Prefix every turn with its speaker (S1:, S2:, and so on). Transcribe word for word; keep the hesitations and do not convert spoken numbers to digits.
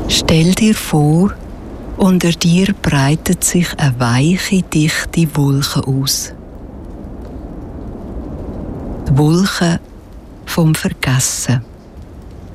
S1: Stell dir vor, unter dir breitet sich eine weiche, dichte Wolke aus. Die Wolke vom Vergessen.